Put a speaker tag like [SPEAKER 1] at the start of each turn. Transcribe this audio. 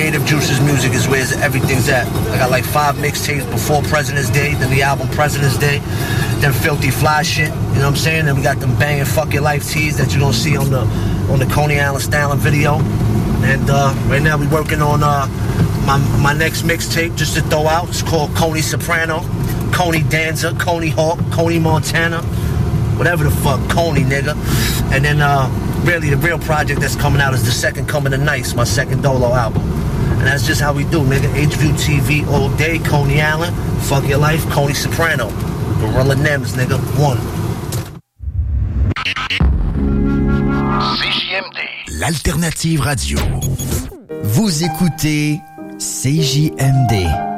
[SPEAKER 1] Creative Juices Music is where everything's at. I got like 5 mixtapes before President's Day, then the album President's Day, then Filthy Fly shit, you know what I'm saying? Then we got them banging Fuck Your Life tees that you're gonna see on the Coney Island Styling video. And right now we working on my next mixtape just to throw out. It's called Coney Soprano, Coney Danza, Coney Hawk, Coney Montana, whatever the fuck, Coney nigga. And then really the real project that's coming out is The Second Coming of Nice, my second Dolo album. And that's just how we do, nigga. HView TV all day, Coney Island, Fuck Your Life, Coney Soprano, Gorilla Nems, nigga, 1.
[SPEAKER 2] CJMD, l'alternative radio. Vous écoutez CJMD.